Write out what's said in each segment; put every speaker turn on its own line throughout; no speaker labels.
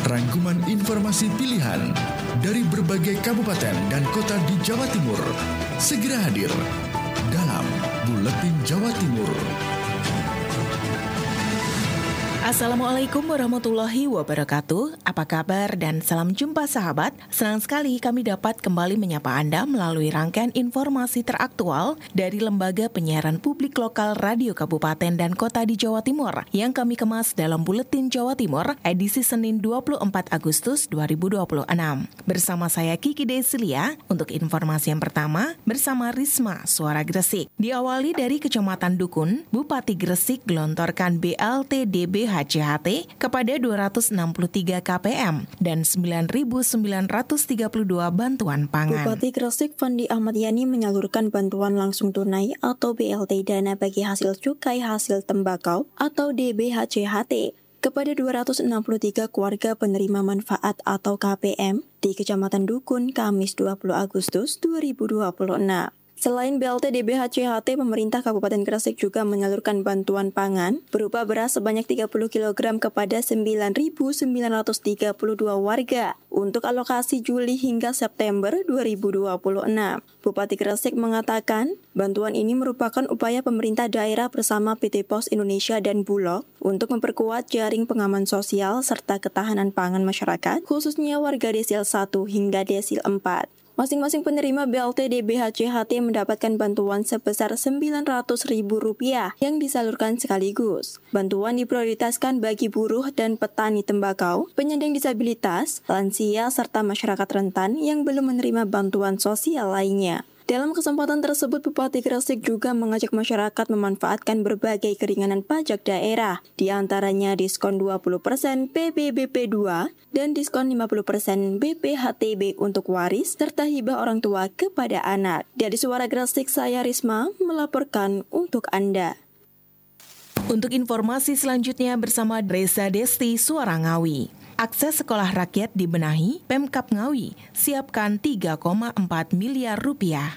Rangkuman informasi pilihan dari berbagai kabupaten dan kota di Jawa Timur segera hadir dalam Buletin Jawa Timur.
Assalamualaikum warahmatullahi wabarakatuh. Apa kabar dan salam jumpa sahabat. Senang sekali kami dapat kembali menyapa Anda melalui rangkaian informasi teraktual dari Lembaga Penyiaran Publik Lokal Radio Kabupaten dan Kota di Jawa Timur yang kami kemas dalam Buletin Jawa Timur edisi Senin 24 Agustus 2026. Bersama saya Kiki Desilia untuk informasi yang pertama bersama Risma Suara Gresik. Diawali dari Kecamatan Dukun, Bupati Gresik gelontorkan BLT DB HCHT kepada 263 KPM dan 9.932 bantuan pangan.
Bupati Gresik Fandi Ahmad Yani menyalurkan bantuan langsung tunai atau BLT dana bagi hasil cukai hasil tembakau atau DBHCHT kepada 263 keluarga penerima manfaat atau KPM di Kecamatan Dukun Kamis 20 Agustus 2026. Selain BLT DBHCHT, pemerintah Kabupaten Gresik juga menyalurkan bantuan pangan berupa beras sebanyak 30 kg kepada 9.932 warga untuk alokasi Juli hingga September 2026. Bupati Gresik mengatakan, bantuan ini merupakan upaya pemerintah daerah bersama PT Pos Indonesia dan Bulog untuk memperkuat jaring pengaman sosial serta ketahanan pangan masyarakat, khususnya warga desil 1 hingga desil 4. Masing-masing penerima BLT DBHCHT mendapatkan bantuan sebesar Rp900.000 yang disalurkan sekaligus. Bantuan diprioritaskan bagi buruh dan petani tembakau, penyandang disabilitas, lansia, serta masyarakat rentan yang belum menerima bantuan sosial lainnya. Dalam kesempatan tersebut, Bupati Gresik juga mengajak masyarakat memanfaatkan berbagai keringanan pajak daerah, di antaranya diskon 20% PPBP 2 dan diskon 50% BPHTB untuk waris, serta hibah orang tua kepada anak. Dari Suara Gresik, saya Risma melaporkan untuk Anda.
Untuk informasi selanjutnya bersama Reza Desti Suara Ngawi. Akses sekolah rakyat dibenahi, Pemkab Ngawi siapkan 3,4 miliar rupiah.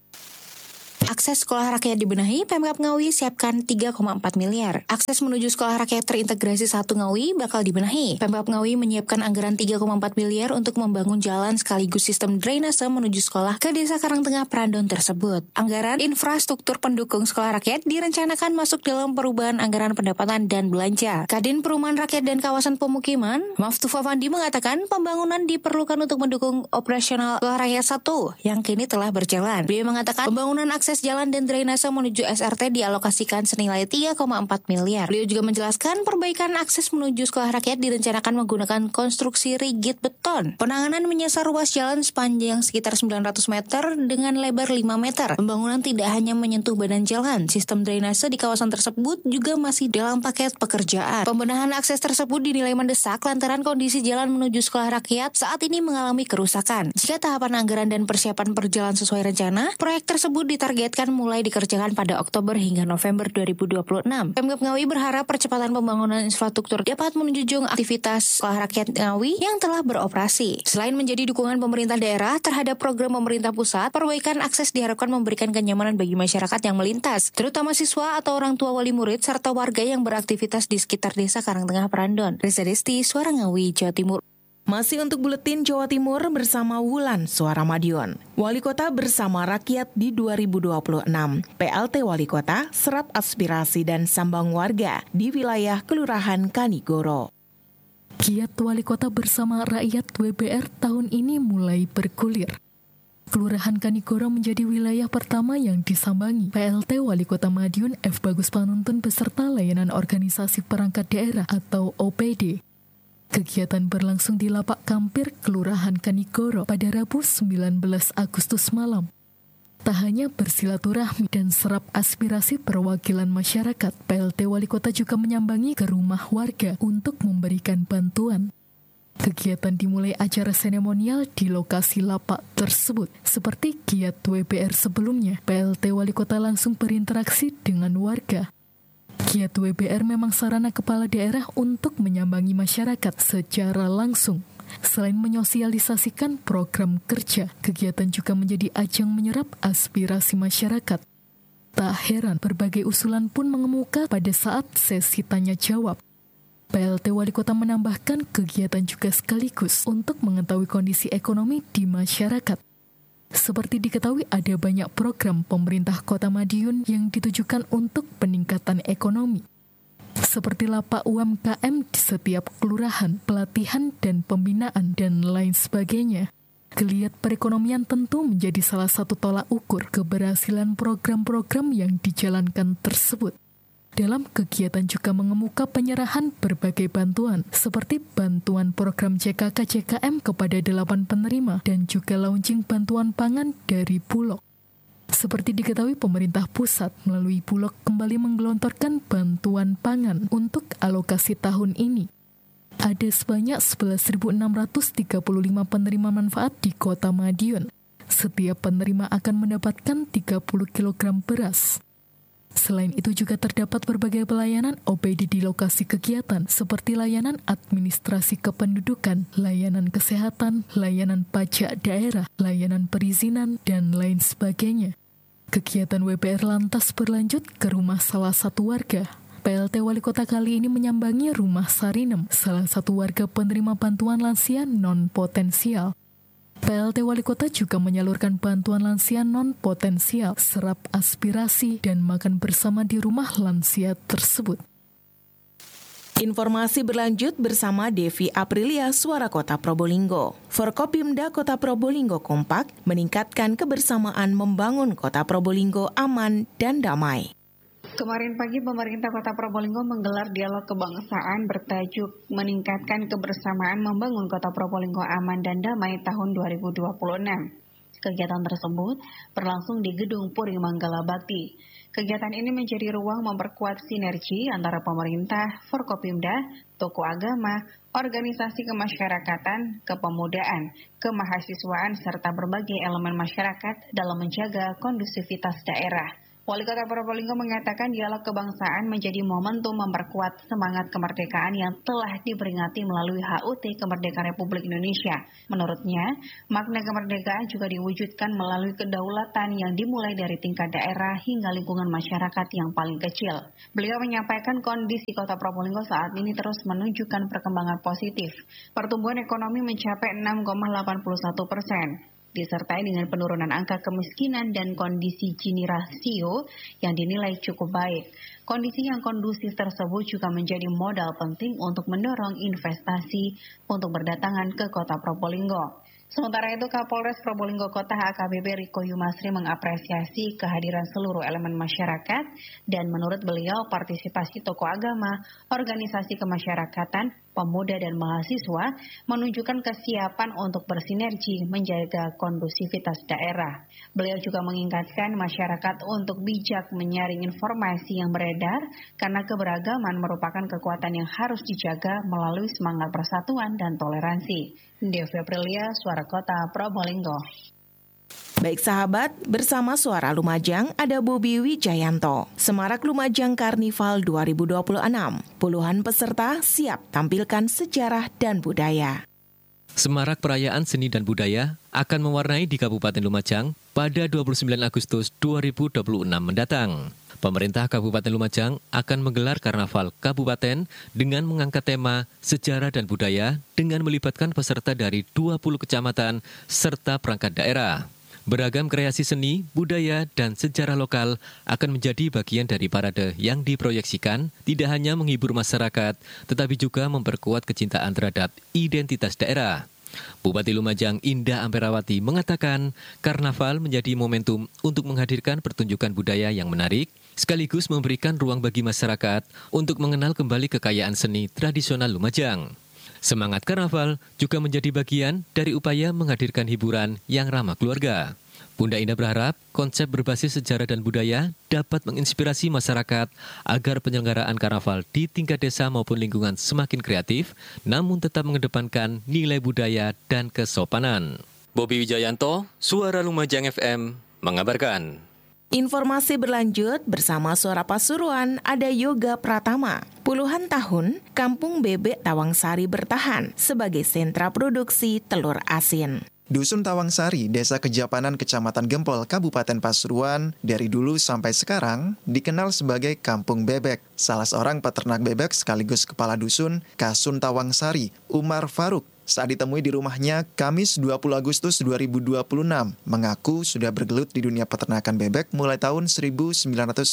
Akses sekolah rakyat dibenahi, Pemkab Ngawi siapkan 3,4 miliar. Akses menuju sekolah rakyat terintegrasi 1 Ngawi bakal dibenahi. Pemkab Ngawi menyiapkan anggaran 3,4 miliar untuk membangun jalan sekaligus sistem drainase menuju sekolah ke Desa Karangtengah Prandon tersebut. Anggaran infrastruktur pendukung sekolah rakyat direncanakan masuk dalam perubahan anggaran pendapatan dan belanja. Kadin Perumahan Rakyat dan Kawasan Pemukiman, Maftufa Fandi mengatakan pembangunan diperlukan untuk mendukung operasional sekolah rakyat 1 yang kini telah berjalan. Beliau mengatakan pembangunan akses jalan dan drainase menuju SRT dialokasikan senilai 3,4 miliar. Beliau juga menjelaskan perbaikan akses menuju sekolah rakyat direncanakan menggunakan konstruksi rigid beton. Penanganan menyasar ruas jalan sepanjang sekitar 900 meter dengan lebar 5 meter. Pembangunan tidak hanya menyentuh badan jalan, sistem drainase di kawasan tersebut juga masih dalam paket pekerjaan. Pembenahan akses tersebut dinilai mendesak lantaran kondisi jalan menuju sekolah rakyat saat ini mengalami kerusakan. Jika tahapan anggaran dan persiapan berjalan sesuai rencana, proyek tersebut ditargetkan mulai dikerjakan pada Oktober hingga November 2026. Pemkab Ngawi berharap percepatan pembangunan infrastruktur dapat menjunjung aktivitas sekolah rakyat Ngawi yang telah beroperasi. Selain menjadi dukungan pemerintah daerah terhadap program pemerintah pusat, perbaikan akses diharapkan memberikan kenyamanan bagi masyarakat yang melintas, terutama siswa atau orang tua wali murid serta warga yang beraktivitas di sekitar Desa Karangtengah Prandon. Reza Desti, Suara Ngawi, Jawa Timur.
Masih untuk Buletin Jawa Timur bersama Wulan Suara Madiun. Wali Kota bersama rakyat di 2026. PLT Wali Kota serap aspirasi dan sambang warga di wilayah Kelurahan Kanigoro.
Giat Wali Kota bersama rakyat WBR tahun ini mulai bergulir. Kelurahan Kanigoro menjadi wilayah pertama yang disambangi. PLT Wali Kota Madiun F. Bagus Panuntun beserta layanan organisasi perangkat daerah atau OPD. Kegiatan berlangsung di Lapak Kampir, Kelurahan Kanigoro pada Rabu 19 Agustus malam. Tak hanya bersilaturahmi dan serap aspirasi perwakilan masyarakat, PLT Wali Kota juga menyambangi ke rumah warga untuk memberikan bantuan. Kegiatan dimulai acara seremonial di lokasi lapak tersebut. Seperti giat WBR sebelumnya, PLT Wali Kota langsung berinteraksi dengan warga. Giat WBR memang sarana kepala daerah untuk menyambangi masyarakat secara langsung. Selain menyosialisasikan program kerja, kegiatan juga menjadi ajang menyerap aspirasi masyarakat. Tak heran, berbagai usulan pun mengemuka pada saat sesi tanya jawab. PLT Wali Kota menambahkan kegiatan juga sekaligus untuk mengetahui kondisi ekonomi di masyarakat. Seperti diketahui ada banyak program pemerintah Kota Madiun yang ditujukan untuk peningkatan ekonomi. Seperti lapak UMKM di setiap kelurahan, pelatihan dan pembinaan, dan lain sebagainya. Geliat perekonomian tentu menjadi salah satu tolak ukur keberhasilan program-program yang dijalankan tersebut. Dalam kegiatan juga mengemuka penyerahan berbagai bantuan, seperti bantuan program JKK-JKM kepada 8 penerima dan juga launching bantuan pangan dari Bulog. Seperti diketahui pemerintah pusat melalui Bulog kembali menggelontorkan bantuan pangan untuk alokasi tahun ini. Ada sebanyak 11.635 penerima manfaat di Kota Madiun. Setiap penerima akan mendapatkan 30 kg beras. Selain itu juga terdapat berbagai pelayanan OPD di lokasi kegiatan seperti layanan administrasi kependudukan, layanan kesehatan, layanan pajak daerah, layanan perizinan, dan lain sebagainya. Kegiatan WPR lantas berlanjut ke rumah salah satu warga. PLT Wali Kota kali ini menyambangi rumah Sarinem, salah satu warga penerima bantuan lansia non-potensial. PLT Wali Kota juga menyalurkan bantuan lansia non-potensial, serap aspirasi, dan makan bersama di rumah lansia tersebut.
Informasi berlanjut bersama Devi Aprilia, Suara Kota Probolinggo. Forkopimda Kota Probolinggo kompak meningkatkan kebersamaan membangun Kota Probolinggo aman dan damai.
Kemarin pagi pemerintah Kota Probolinggo menggelar dialog kebangsaan bertajuk Meningkatkan Kebersamaan Membangun Kota Probolinggo Aman dan Damai tahun 2026. Kegiatan tersebut berlangsung di Gedung Puri Manggala Bakti. Kegiatan ini menjadi ruang memperkuat sinergi antara pemerintah, Forkopimda, tokoh agama, organisasi kemasyarakatan, kepemudaan, kemahasiswaan, serta berbagai elemen masyarakat dalam menjaga kondusivitas daerah. Wali Kota Probolinggo mengatakan dialog kebangsaan menjadi momentum memperkuat semangat kemerdekaan yang telah diperingati melalui HUT Kemerdekaan Republik Indonesia. Menurutnya, makna kemerdekaan juga diwujudkan melalui kedaulatan yang dimulai dari tingkat daerah hingga lingkungan masyarakat yang paling kecil. Beliau menyampaikan kondisi Kota Probolinggo saat ini terus menunjukkan perkembangan positif. Pertumbuhan ekonomi mencapai 6,81%. Disertai dengan penurunan angka kemiskinan dan kondisi Gini rasio yang dinilai cukup baik. Kondisi yang kondusif tersebut juga menjadi modal penting untuk mendorong investasi untuk berdatangan ke Kota Probolinggo. Sementara itu, Kapolres Probolinggo Kota AKBP Riko Yumasri mengapresiasi kehadiran seluruh elemen masyarakat dan menurut beliau partisipasi tokoh agama, organisasi kemasyarakatan, pemuda dan mahasiswa menunjukkan kesiapan untuk bersinergi menjaga kondusivitas daerah. Beliau juga mengingatkan masyarakat untuk bijak menyaring informasi yang beredar karena keberagaman merupakan kekuatan yang harus dijaga melalui semangat persatuan dan toleransi. Devi Aprilia, Suara Kota Probolinggo.
Baik sahabat, bersama Suara Lumajang ada Bobi Wijayanto. Semarak Lumajang Karnival 2026. Puluhan peserta siap tampilkan sejarah dan budaya.
Semarak perayaan seni dan budaya akan mewarnai di Kabupaten Lumajang pada 29 Agustus 2026 mendatang. Pemerintah Kabupaten Lumajang akan menggelar Karnaval Kabupaten dengan mengangkat tema sejarah dan budaya dengan melibatkan peserta dari 20 kecamatan serta perangkat daerah. Beragam kreasi seni, budaya, dan sejarah lokal akan menjadi bagian dari parade yang diproyeksikan tidak hanya menghibur masyarakat, tetapi juga memperkuat kecintaan terhadap identitas daerah. Bupati Lumajang Indah Amperawati mengatakan Karnaval menjadi momentum untuk menghadirkan pertunjukan budaya yang menarik, sekaligus memberikan ruang bagi masyarakat untuk mengenal kembali kekayaan seni tradisional Lumajang. Semangat Karnaval juga menjadi bagian dari upaya menghadirkan hiburan yang ramah keluarga. Bunda Indah berharap konsep berbasis sejarah dan budaya dapat menginspirasi masyarakat agar penyelenggaraan Karnaval di tingkat desa maupun lingkungan semakin kreatif, namun tetap mengedepankan nilai budaya dan kesopanan. Bobi Wijayanto, Suara Lumajang FM, mengabarkan.
Informasi berlanjut bersama Suara Pasuruan ada Yoga Pratama. Puluhan tahun, Kampung Bebek Tawangsari bertahan sebagai sentra produksi telur asin.
Dusun Tawangsari, Desa Kejapanan, Kecamatan Gempol, Kabupaten Pasuruan, dari dulu sampai sekarang dikenal sebagai Kampung Bebek. Salah seorang peternak bebek sekaligus kepala dusun, Kasun Tawangsari, Umar Faruk, saat ditemui di rumahnya Kamis 20 Agustus 2026, mengaku sudah bergelut di dunia peternakan bebek mulai tahun 1997.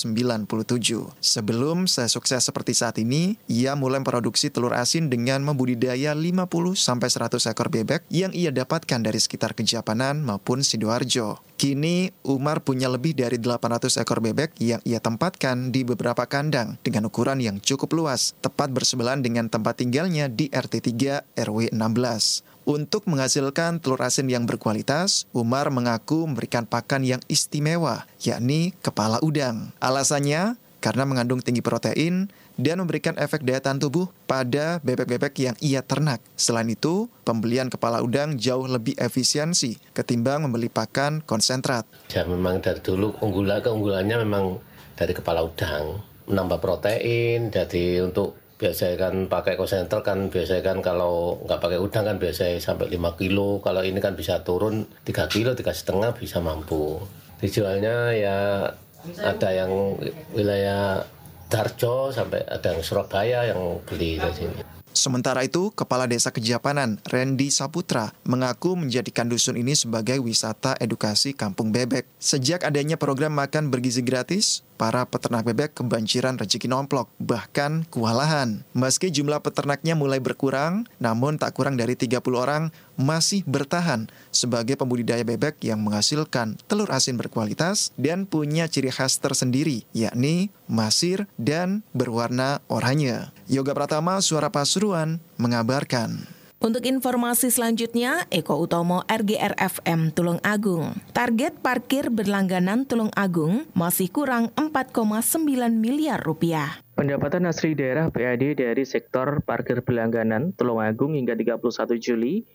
Sebelum sesukses seperti saat ini, ia mulai memproduksi telur asin dengan membudidaya 50-100 ekor bebek yang ia dapatkan dari sekitar Kejapanan maupun Sidoarjo. Kini, Umar punya lebih dari 800 ekor bebek yang ia tempatkan di beberapa kandang dengan ukuran yang cukup luas, tepat bersebelahan dengan tempat tinggalnya di RT 3 RW 16. Untuk menghasilkan telur asin yang berkualitas, Umar mengaku memberikan pakan yang istimewa, yakni kepala udang. Alasannya, karena mengandung tinggi protein dan memberikan efek daya tahan tubuh pada bebek-bebek yang ia ternak. Selain itu, pembelian kepala udang jauh lebih efisiensi ketimbang membeli pakan konsentrat.
Ya memang dari dulu keunggulannya memang dari kepala udang, menambah protein. Jadi untuk biasanya kan pakai konsentrat kan biasanya kan kalau nggak pakai udang kan biasanya sampai 5 kilo. Kalau ini kan bisa turun 3 kilo, 3,5 bisa mampu. Dijualnya ya ada yang wilayah Darjo sampai ada yang Surabaya yang beli dari sini.
Sementara itu, Kepala Desa Kejapanan, Randy Saputra, mengaku menjadikan dusun ini sebagai wisata edukasi kampung bebek. Sejak adanya program makan bergizi gratis, para peternak bebek kebanjiran rezeki nomplok, bahkan kewalahan. Meski jumlah peternaknya mulai berkurang, namun tak kurang dari 30 orang masih bertahan sebagai pembudidaya bebek yang menghasilkan telur asin berkualitas dan punya ciri khas tersendiri, yakni masir dan berwarna oranye. Yoga Pratama, Suara Pasuruan, mengabarkan.
Untuk informasi selanjutnya, Eko Utomo, RGR FM Tulung Agung. Target parkir berlangganan Tulung Agung masih kurang 4,9 miliar rupiah.
Pendapatan asli daerah PAD dari sektor parkir berlangganan Tulung Agung hingga 31 Juli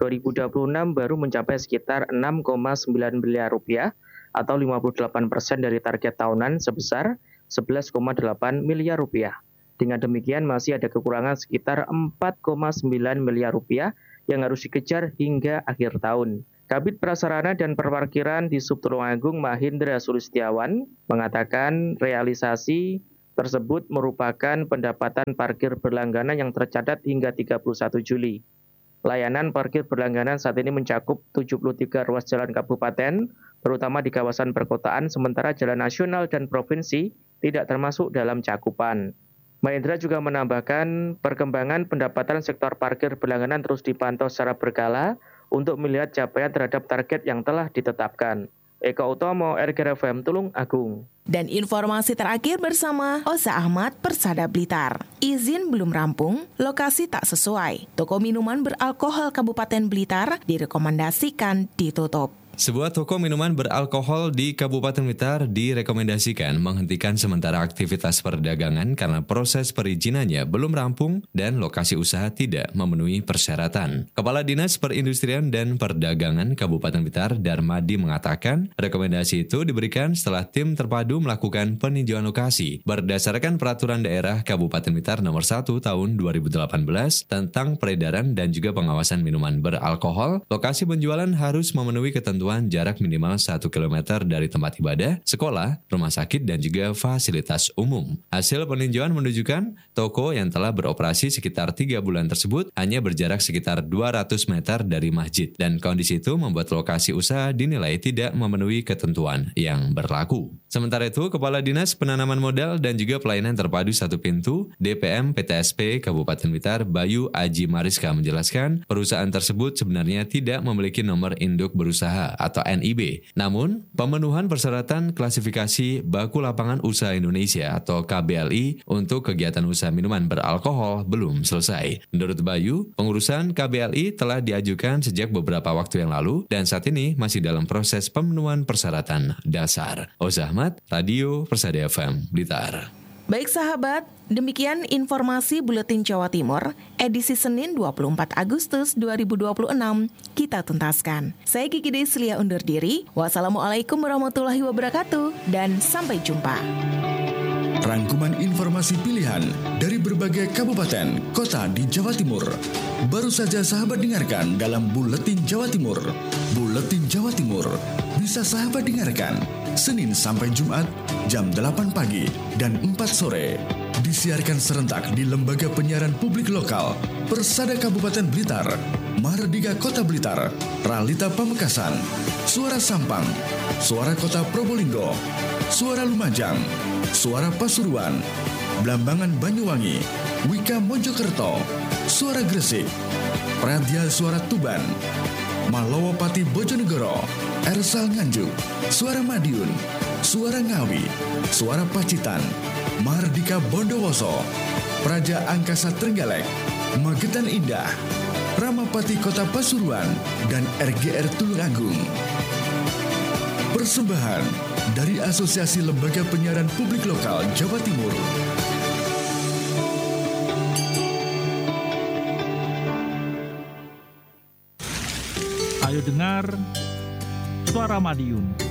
2026 baru mencapai sekitar 6,9 miliar rupiah atau 58% dari target tahunan sebesar 11,8 miliar rupiah. Dengan demikian masih ada kekurangan sekitar 4,9 miliar rupiah yang harus dikejar hingga akhir tahun. Kabid Prasarana dan Perparkiran di Sub Tulung Agung Mahindra Sulistiawan mengatakan realisasi tersebut merupakan pendapatan parkir berlangganan yang tercatat hingga 31 Juli. Layanan parkir berlangganan saat ini mencakup 73 ruas jalan kabupaten, terutama di kawasan perkotaan, sementara jalan nasional dan provinsi tidak termasuk dalam cakupan. Mahindra juga menambahkan perkembangan pendapatan sektor parkir berlangganan terus dipantau secara berkala untuk melihat capaian terhadap target yang telah ditetapkan. Eko Utomo, RGR FM Tulung Agung.
Dan informasi terakhir bersama Oza Ahmad, Persada Blitar. Izin belum rampung, lokasi tak sesuai. Toko minuman beralkohol Kabupaten Blitar direkomendasikan ditutup.
Sebuah toko minuman beralkohol di Kabupaten Blitar direkomendasikan menghentikan sementara aktivitas perdagangan karena proses perizinannya belum rampung dan lokasi usaha tidak memenuhi persyaratan. Kepala Dinas Perindustrian dan Perdagangan Kabupaten Blitar, Darmadi, mengatakan rekomendasi itu diberikan setelah tim terpadu melakukan peninjauan lokasi berdasarkan Peraturan Daerah Kabupaten Blitar Nomor 1 Tahun 2018 tentang peredaran dan juga pengawasan minuman beralkohol. Lokasi penjualan harus memenuhi ketentuan jarak minimal 1 km dari tempat ibadah, sekolah, rumah sakit, dan juga fasilitas umum. Hasil peninjauan menunjukkan toko yang telah beroperasi sekitar 3 bulan tersebut hanya berjarak sekitar 200 meter dari masjid, dan kondisi itu membuat lokasi usaha dinilai tidak memenuhi ketentuan yang berlaku. Sementara itu, Kepala Dinas Penanaman Modal dan juga Pelayanan Terpadu Satu Pintu DPM PTSP Kabupaten Blitar, Bayu Aji Mariska, menjelaskan perusahaan tersebut sebenarnya tidak memiliki nomor induk berusaha atau NIB. Namun, pemenuhan persyaratan klasifikasi Baku Lapangan Usaha Indonesia atau KBLI untuk kegiatan usaha minuman beralkohol belum selesai. Menurut Bayu, pengurusan KBLI telah diajukan sejak beberapa waktu yang lalu dan saat ini masih dalam proses pemenuhan persyaratan dasar. Oza Ahmad, Radio Persada FM, Blitar.
Baik sahabat, demikian informasi Buletin Jawa Timur, edisi Senin 24 Agustus 2026 kita tuntaskan. Saya Kiki Deslia undur diri. Wassalamualaikum warahmatullahi wabarakatuh dan sampai jumpa.
Rangkuman informasi pilihan dari berbagai kabupaten, kota di Jawa Timur. Baru saja sahabat dengarkan dalam Buletin Jawa Timur. Buletin Jawa Timur bisa sahabat dengarkan Senin sampai Jumat jam 8 pagi dan 4 sore. Disiarkan serentak di Lembaga Penyiaran Publik Lokal, Persada Kabupaten Blitar, Mardika Kota Blitar, Ralita Pamekasan, Suara Sampang, Suara Kota Probolinggo, Suara Lumajang, Suara Pasuruan, Blambangan Banyuwangi, Wika Mojokerto, Suara Gresik, Pradya Suara Tuban, Malowopati Bojonegoro, Ersal Nganjuk, Suara Madiun, Suara Ngawi, Suara Pacitan, Mardika Bondowoso, Praja Angkasa Trenggalek, Magetan Indah, Ramapati Kota Pasuruan, dan RGR Tulungagung. Persembahan dari Asosiasi Lembaga Penyiaran Publik Lokal Jawa Timur.
Ayo dengar Suara Madiun.